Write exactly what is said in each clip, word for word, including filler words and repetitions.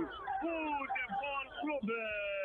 Futebol Clube.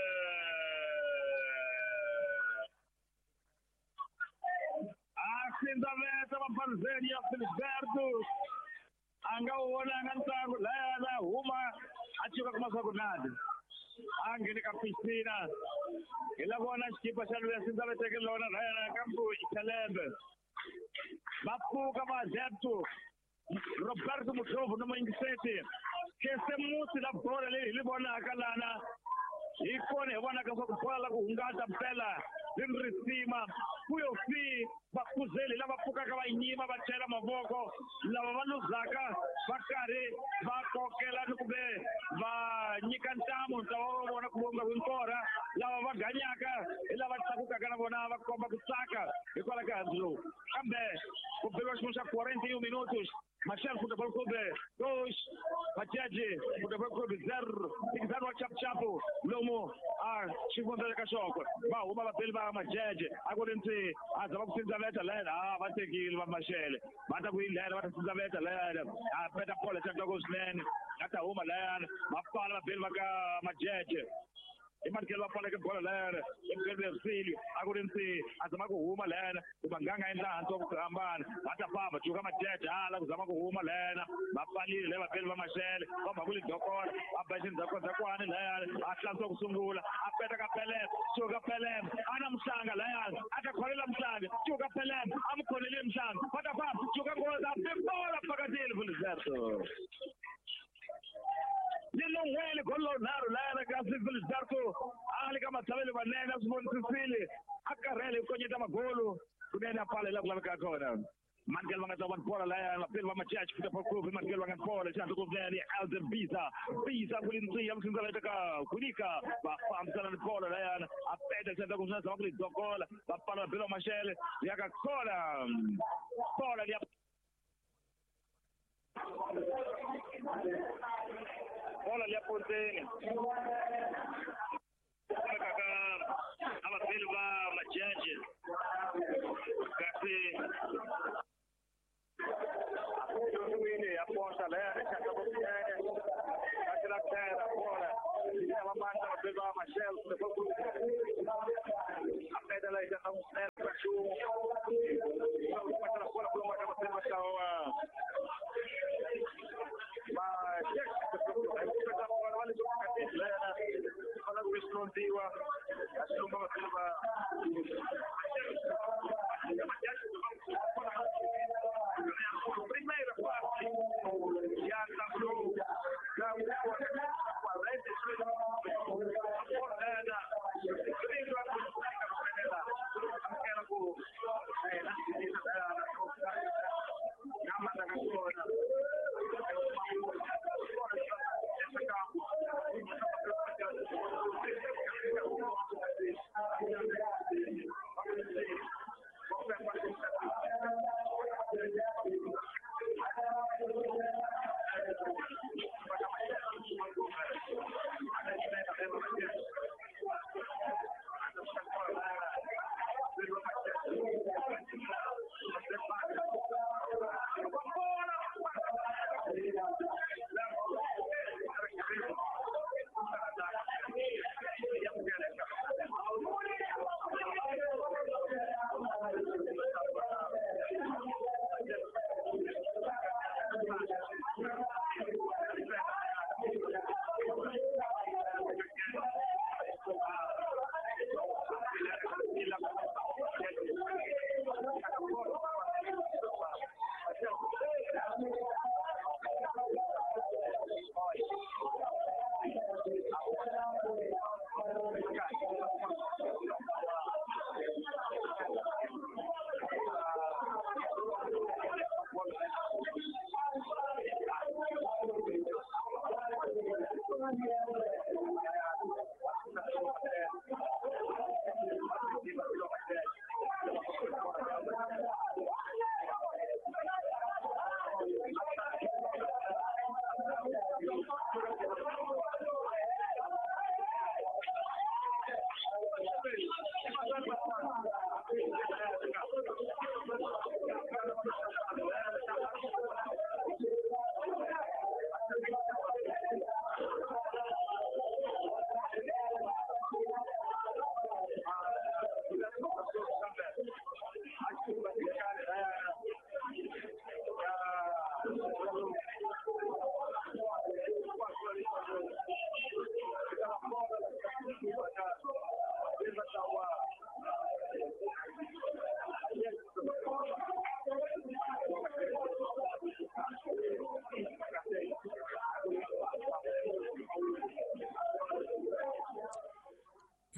Akhindaveta mapanzeni ya Filiberto. Angawona ngantangu lana huma achuka kumasakunadi. Angene ka piscina. Ilabona skipa shalu ya Sindaveta kelona lana kambu ikalembe. Bapuka mazeptu. Roberto Mutovu no Mangisete. Kese musi la bola le libona akalana. Ikone wana ka kupala kuungata mpela. Limrisima kuyo fi bakuzeli laba puka ka bayinyima batela mavoko laba baluzaka bakare bakokela kube ba nyikantamo tawo bona kubonga kwinkora laba baganyaka laba tsakuka kana bona bakomba kutsaka ikola kanzlo kambe kubelwa shmusha quarenta e um minutos Marcelo Futebol Clube dois Bajaji Futebol Clube zero Tigzano wa chap chapo Lomo a segunda da cachorro ba uma babel ba Bajaji agora nti azaba kusinzaveta lena ah batekile ba Marcelo bata kuyilena bata sinzaveta lena a peta pole tata kuslen ata uma lena bapala babel ba Bajaji imarkelo bapala ke bola lena impelo filho agora nti azama kuhuma lena ubanganga indlanto okuhambana bata baba juga Bajaji ala kuzama kuhuma lena bapalile le babel ba Marcelo baba kuli dokora abashin dokora zakwane lena ahlanzo kusungula apeta kapele juga pele anamsanga lena atakholela mhlanga juga pele amkhonele mhlanga bata baba juga ngoza bebola phakathile Filiberto Nilo ngwele gollo naro lana kasi Filiberto ali kama tabele banena sibontisile akarele konyeta magolo kunena pale la kulaka kona Mangel wangat lawan bola la la pil wa Bajaji Futebol Clube Mangel wangat bola chanto kuveni Alden Biza Biza kulinzi ya msinzala taka kunika ba famsana bola la apeta chanto kuveni sa kuli dokola ba pala pilo Marcelo yaka kola bola ya bola ya Ponteni kaka ama pil wa Bajaji kasi Wini aponta leve, cerca Bocchiere, anche la terra, buona, la manda la beva Marcelo, a pedra lei já não serve para chuva, mas ela fora por uma cama sem mais calma, mas é que fora vale do capítulo, né? Fala com isso não digo, acho que não vai ser primeira parte já está pro já o quarenta e seis a portada vindo a coisa aquela com é na cidade da mata da zona essa campo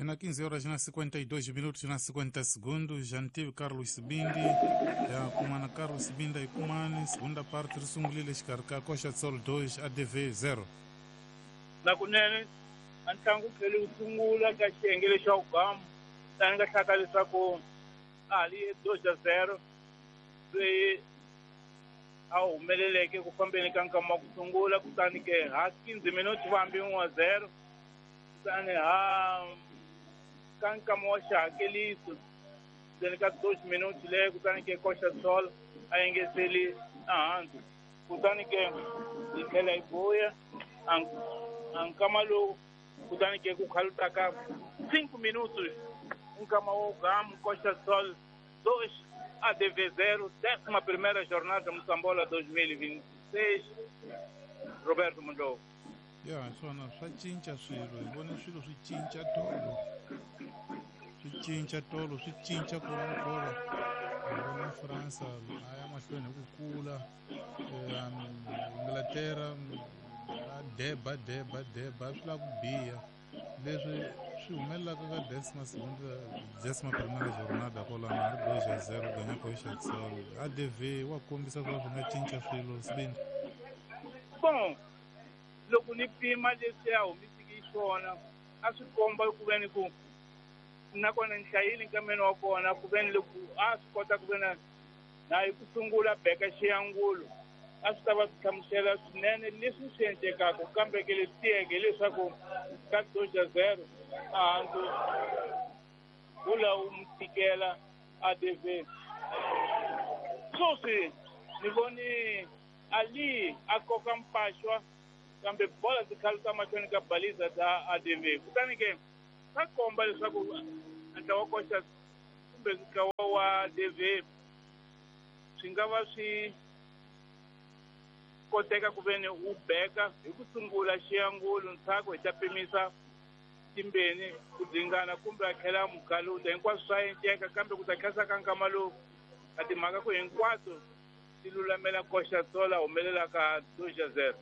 É na quinze horas, na cinquenta e dois minutos, na cinquenta segundos, já tive Carlos Sibindi, já comana Carlos Sibindi e comane, segunda parte, Risungulile Shkarka, Coxa de Sol dois, A D V zero. Na kunene, antlangu phela usungula ka xiyengele xa ugamu, tani nga hlaka leswaku ali dois a zero, loyi a humeleleke ku fambeni ka nkama wa ku sungula, kutani ke ha quinze minutos vambi one a zero, kutani ha ka nkama wa xihakeliso ndzeni ka dois minutos leyi, kutani ke Coxa de Sol a yingeseli ehansi, kutani ke hi tlhela hi vuya a nkama lowu, kutani ke ku khaluta ka cinco minutos nkama wa ugamu, Coxa de Sol dois, A D V zero, décima primeira jornada Moçambola dois mil e vinte e seis. Roberto Mondou. Ya, swona swa cinca swilo, hi vone swilo swi cinca tolo, swi cinca tolo, swi cinca kolonkolo. Hi vona Fransa a ya mahlweni hi ku kula, Inglaterra a deba deba deba swi lava ku biha, leswi swi humelelaka ka décima segunda décima primeira jornada kwalano ri dois a zero ganha Coxa de Sol. A D V wa kombisa swa swi nga cinca swilo Sibindi. Bom, loko ni pima leswi a humisiki swona a swi komba ku veni ku nakona ni hlayile nkameno wa kona, ku veni loko a swi kota ku vena na hi ku sungula beka xiyangulo a swi ta va swi hlamusela swinene leswi swi endlekaka, kambe ke leswi tiyeke leswaku ka dois a zero ehansi ula wu n'wi tikela A D V. Sweswi ni voni ali a koka mpaxwa, kambe bola ti khaluta mahlweni ka baliza ta A D V, kutani ke swa komba leswaku ntlawa wa Coxa kumbe ntlawa wa A D V swi nga va swi koteka ku veni u beka hi ku sungula xiyangulo, ntshaku hi ta pimisa timbeni ku dzingana kumbe a tlhela mukhaluta, hinkwaswo swa endleka, kambe ku ta khensa ka nkama lowu a timhaka ku hinkwato ti lulamela Coxa de Sol a humelela ka dois a zero.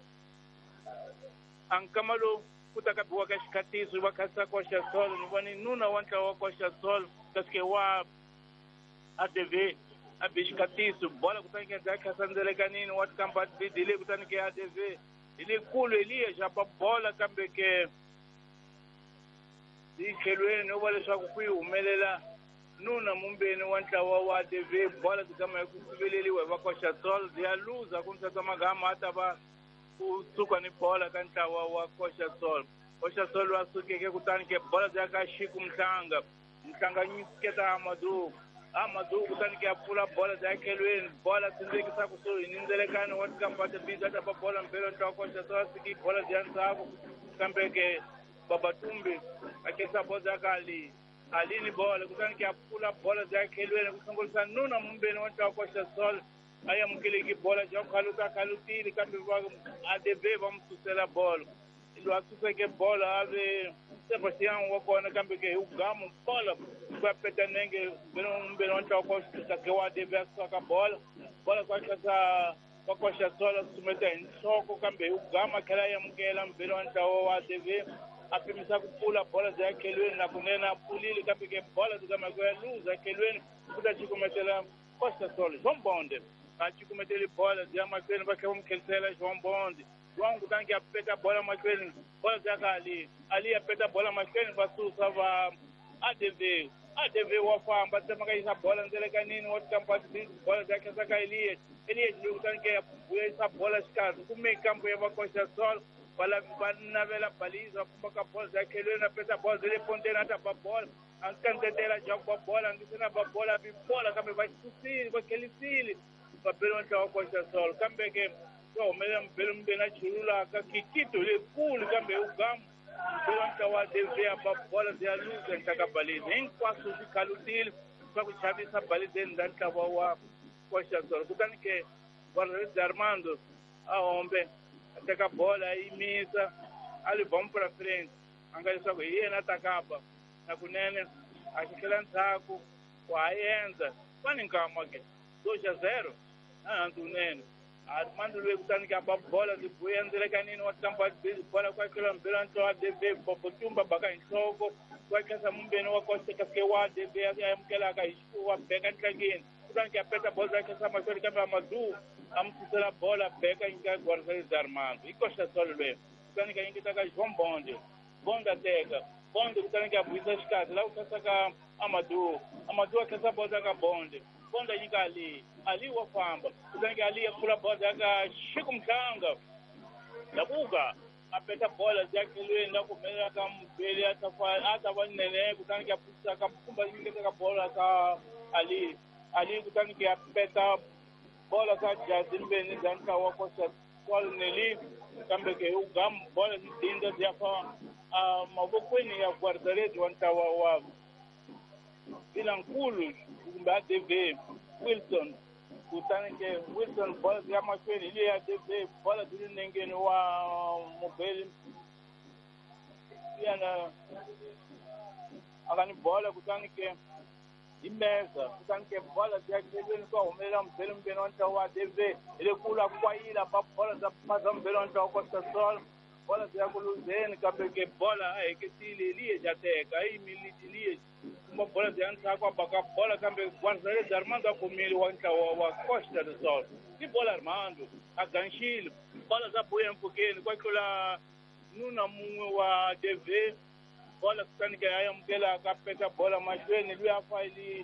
A nkama lowu ku ta ka biwa ka xikhatiso va khatisa Coxa de Sol, ni voni nuna wa ntlawa wa Coxa de Sol kasi ke wa A D V a bi xikhatiso, bola kutani ke ndza khasa ndzelekanini wa tikamba bidile, kutani ke A D V hi le kulu Eliya xapa bola, kambe ke hi tlhelweni no va leswaku ku yi humelela nuna mumbeni wa ntlawa wa A D V, bola tikama hi ku siveleliwa hi va Coxa de Sol, ya luza ku ntsatsa magama a ta va ku suka ni bola ka ntlawa wa Coxa de Sol. Coxa de Sol wa sukeke, kutani ke bola ya ka Xiku Mhlanga, Mhlanga nyiketa Amadu Amadu, kutani ke a pfula bola ya tlhelweni, bola tsindzekisa kusuhi ni ndzelekani wa tikamba ta biza ta pa bola mbele wa ntlawa wa Coxa de Sol, a siki bola ya ntshaku, kambe ke Babatumbi a khensa bola ya ka Ali Ali ni bola, kutani ke a pfula bola ya tlhelweni ku sungulisa nuna mumbeni wa ntlawa wa Coxa de Sol a ya mukeleki bola ya khaluta khalutile, kambe A D V va mu susela bola, lo a suseke bola a ve Sebastian wa kona, kambe ke hi ugamu bola va peta nenge mumbeni wa ntlawa wa Coxa wa A D V a suka bola bola kwa khatsa wa Coxa de Sol a sumeta hi nhloko, kambe hi ugamu a tlhela a yamukela mumbeni wa ntlawa wa A D V a pimisa ku pfula bola ya tlhelweni, na kunene a pfulile, kambe ke bola tikama ku ya luza tlhelweni ku ta chikumetela Coxa de Sol. João Bonde a chikumeteli bola ya mahlweni va tlhela va mu khelisela João Bonde, João kutani ke a peta bola mahlweni, bola ya ka Ali Ali a peta bola mahlweni va susa va A D V A D V wa famba tsema ka yisa bola ndzelekanini wa tikamba bola ya khensa ka Eliya Eliya xilo, kutani ke vuyisa bola xikarhi kume kampo ya va Coxa de Sol, va navela baliza kuma ka bola ya tlhelweni, a peta bola le ponteni a ta ba bola a kandzetela jaku ba bola a ngisena ba bola bi bola, kambe va susile va khelisile vabeli wa ntlawa wa Coxa de Sol, kambe ke va humelela mbeli mumbeni a chululaka kikito lekulu, kambe hi ugamu mbeli wa ntlawa wa A D V a ba bola ya luza henhla ka baliza, hinkwaswo swi khalutile swa ku chavisa balizeni ra ntlawa wa Coxa de Sol, kutani ke Valverde Armando a hombe a teka bola a yimisa a li bomo pra frente, a nga leswaku hi yena a takapa, na kunene a xikela ntshaku wa ha endla fani nkama ke dois a zero ehansi kunene Armando lwe kutani ka ba bola di buya ndele kanini watampa di bola kwa kila mbele nto wa debe bobotumba baka insoko kwa kasa mumbeni wa koste kaske wa debe ya mkela ka ishu wa beka ntlageni kutani ka peta bola kasa masori kama Amadu amsitela bola beka inga guarda de Armando ikosta solo lwe kutani ka inga taka João Bonde Bonda teka Bonde kutani ka buisa skata la ukasa ka Amadu Amadu akasa bola ka Bonde Bonda yika ali ali wafamba kutani ali yakula bola yaka shiku mchanga yabuga apeta bola zake lwe na kumela kama mbele atafa atafa nene kutani kia pusa kama kumba yingi ka bola ka ali ali kutani kia apeta bola ka jazimbe ni zanka wako sa kwal neli kambe ke ugam bola ni dinda ziafa mabukweni ya guardarete wanta wa wa Vilankulu kumba D V Wilson kutani ke Wilson bola ya mashweni ile ya D V bola dili nengeni wa mobile yana akani bola kutani ke imeza kutani ke bola ya kebeni kwa umela mbele mbele wanta wa D V ile kula kwa ila pa bola za paza mbele wanta wa Sol bola ya kuluzeni kambe ke bola ay ketili ile jateka ay militi ile uma bola de ança com a boca bola também guarda de Armando a comer o anca o a Costa do Sol e bola Armando a ganchil bola da boia um pouquinho com aquela nuna mu a D V bola que que aí um pela capeta bola mais bem ele a faz ele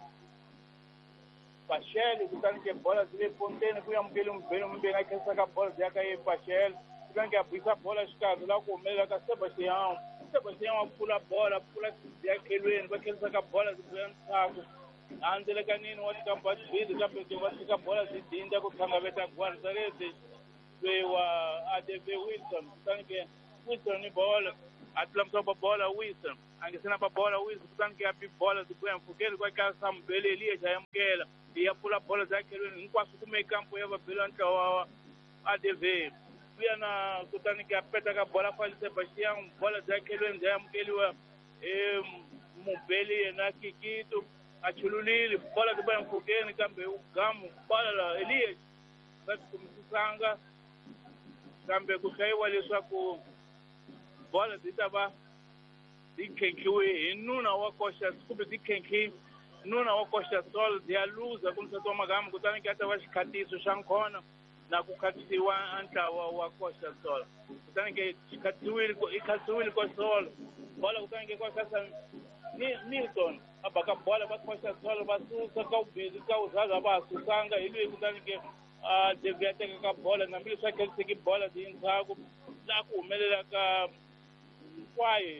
Pachel que tá que bola de ponteiro que um pelo um pelo um bem aí que saca bola já cai Pachel que que a bisa bola escada lá com ele a Sebastião Sebastião pula bola pula aquele vai que saca bola do grande saco andele kanini wati kampa bidi kambe ke wati ka bola zidinda ku thanga beta guarda rete we wa A D V Wilson tanke Wilson ni bola atlam so bola Wilson angesena ba bola Wilson tanke api bola do bem fukele kwa ka sambele ali já yamkela ia pula bola zakelo nkwasu kume campo yava bilanta wa A D V na kutani que apeta ka bola faz Sebastião bola zakelo nje yamkeliwa e mubeli na Kikito achululili bola do bem fukele kambe ugamu bola Elias basi kumsanga kambe kushaiwa leswa ku bola ditaba dikenkiwe inuna wakosha skupe dikenki nuna wakosha Sol dia luza kumsato magamu kutani que hata washikatiso shankona na kukatisiwa anta wa wakosha Sol kutani que ikatiwili ko ikatiwili ko Sol bola kutani que kwa sasa ni Milton abaka bola bakosha Sol basusa ka ubizi ka uzaza basusanga ili kutani que a devia ter ka bola na mili só que ele segui bola de insago la kumelela ka kwaye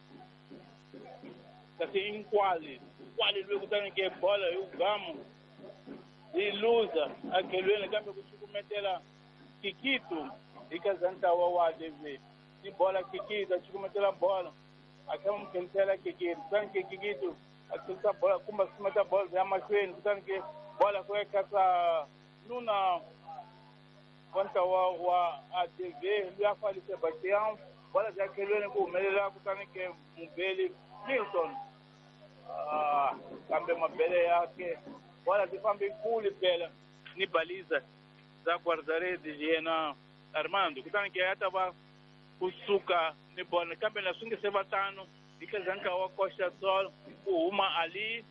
kasi inkwali kwali lwe kutani ke bola ugamo iluza akelweni kambe kuchukumetela Kikito ikazanta wa wa D V ni bola Kikito chukumetela bola akama mkentela Kikito tanke Kikito akita bola kumba simata bola ya mashweni tanke bola kwa kasa nuna kwanta wa wa A D V lwa fali Sebastião bola já kelweni ku melela kutani ke mubeli Milton ah kambe mabele yake bola zifambe kuli pela ni baliza za guardarete jena Armando kutani ke hata ba kusuka ni bola kambe na sunge sebatano ikazanka wa Costa Sol uma ali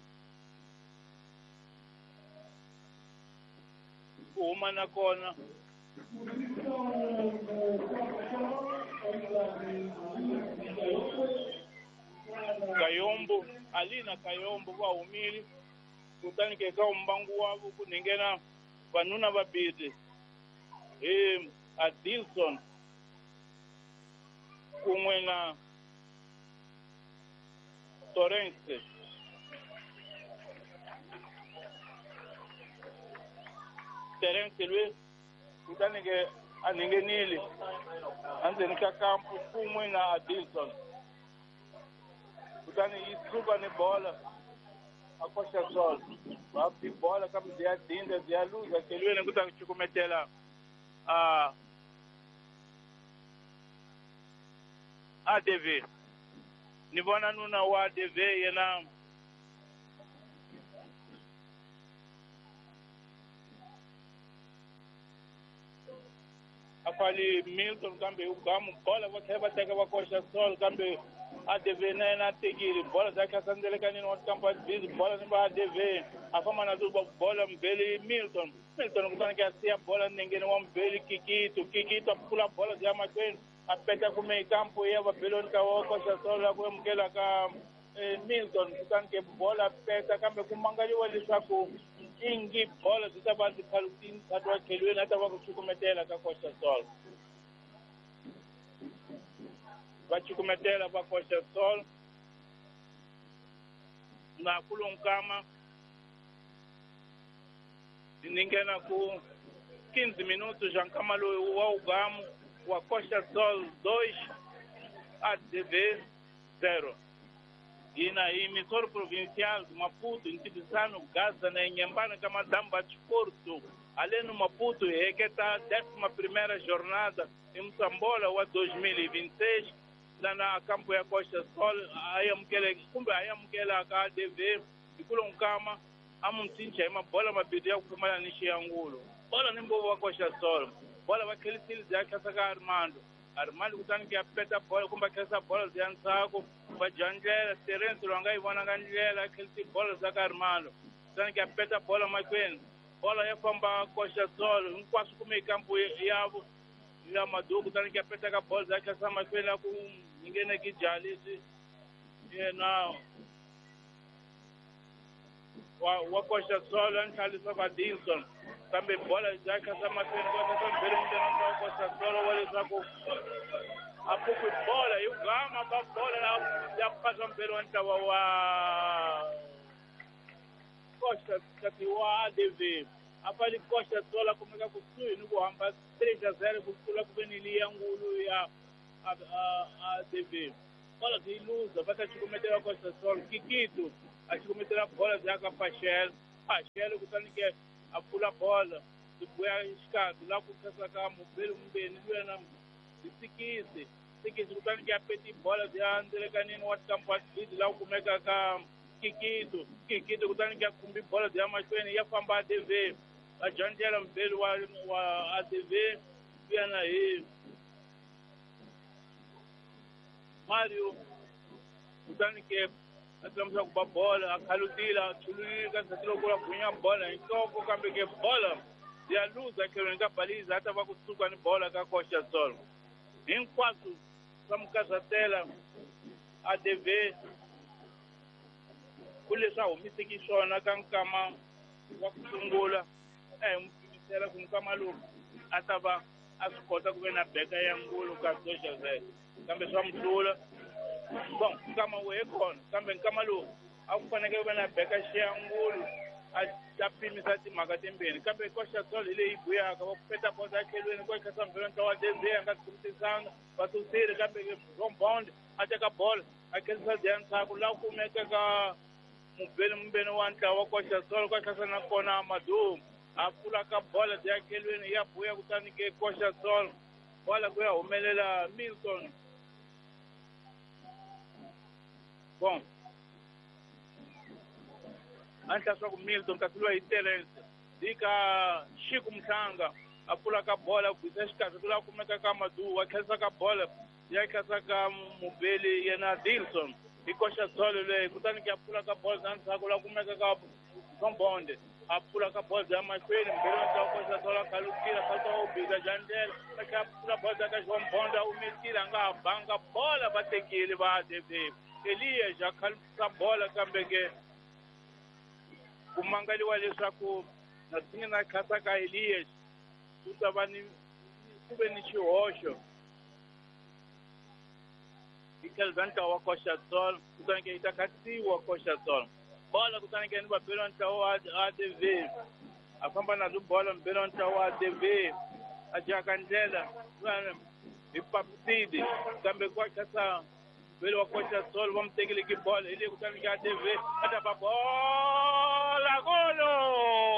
uma na kona Kayombo ali na Kayombo kwa umili kutani ke ka umbangu wabo kunengena vanuna babidi eh Adilson kumwe na Torrence Terence lwe kutani ke aningenili anze nika kampu kumwe na Adilson kutani isuka ni bola akosha Sol wapi bola kama dia dinda dia luza kelweni kutaka chukumetela a A D V ni bona nuna wa A D V yena afali Milton kambe ugamu bola vakheba teka vakosha Sol kambe ADV na na tegili bola zakha sandeleka ni not kampa biz bola ni ba ADV afama na zuba bola mbele Milton Milton kutana kia sia bola ningene wa mbele Kikitu Kikitu apula bola jama kwen apeta kume kampo ya Babylon ka wakosha Sol kwa mkela ka eh, Milton kutana ke bola peta kambe kumangali wali saku ingi bola zitaba zikalutin kadwa kelwe na tawa kuchukumetela ka kosha Sol vachukumetela pa kosha Sol na kulunkama ningena ku quinze minutos já camalo o Algamo o Costa Sol dois A D V zero e na emissora provincial de Maputo Intibisano Gaza na Inhambana kama damba de Porto além no Maputo é que está a décima primeira jornada em Moçambola o dois mil e vinte e seis lá na campo ya Costa Sol aí amkele kumbe aí amkele a A D V e kulunkama amuntincha ima bola mabidia kukumala nishi Angulo bola nimbo wa Costa Sol bola wakili sili zaka saka Armando Armando kutani kia peta bola kumba kesa bola ziansako vajanjela Terence Lwangai wana ganjela kilisi bola zaka Armando kutani kia peta bola makweni bola ya famba Costa Sol nkwasu kume kampu yavu ya Madu kutani kia peta ka bola zaka sama makweni la kum ingene kijalisi na wa wa Costa Sol antalisa kwa Dinson kambe bola zaka sama kwenda kwa kama mbele mtana kwa Costa Sol wale zako apuku bola yugama ba bola ya pasa mbele wanta wa wa Costa kati wa A D V afali Costa Sol kumeka kusui nuko hamba três a zero kukula kubenilia Ngulu ya A D V bola diluza bata chukumetela Costa Sol Kikitu achikumetela bola zaka Pachel Pachel kutanike apula bola dibuya iskado la kukasa ka mubelo mbeni lwena disikise sikise kutanike apeti bola ziandele kanini wat kampat bid la kumeka ka Kikitu Kikitu kutanike kumbi bola ya machweni ya famba A D V ajanjela mbelo wa wa A D V pia na hii Mario kutanike atamsa kuba bola akalutila tululika satilo kula kunya bola ikoko kambe ke bola ya luza kelwenga baliza hata vakusuka ni bola ka Costa Sol hinkwasu samukazatela A D V kulesa umisikishona kankama wakusungula eh mpimisela kumkama lu atava asikota kuvena beka ya Ngulu ka Costa Sol kambe swamsula bom kama wekona kambe kama lo akufaneke bana beka Ngulu atapimisa timaka tembeni kambe Costa Sol ile ibuya ka kupeta boza kelweni kwa kasa mbelani tawa deze ngakutisanga batusiri kambe bombond ataka ball akelisa dance akula kumeka ka mubeli mbeni wanta wa Costa Sol kwa kasa na kona Madu akula ka bola ya kelweni ya buya kutanike Costa Sol bola kuya umelela Milton. Bom, anta só com Milton, Catulua e Terence, dica Chico Mtanga, a pula com a bola, o Zesca, Catulua com a Camadu, a casa com a bola, e a casa com o Beli e na Dilson, e Costa Sol, e Cutani que a pula com a bola, dança com a São Bonde, a pula com a bola, a mais feira, Beirão, a Costa Sol, a Calutira, a Calta Obiga, Jandel, a pula a bola da João Bonde, o Mentira, a Banga, bola, bater que ele vai dever. Elias já calça bola kambege kumangali wale saku na tinha na casa ka Elias tutabani kube ni chiosho ikalzanta wa Costa Sol kutanike itakati wa Costa Sol bola kutanike ni babelo ntawa A D V afamba na bola mbelo ntawa A D V ajakandela ipapsidi kambe kwa kasa Velo wa Costa Sol vamos ter que ligar bola ele kutani ka A D V ata ba bola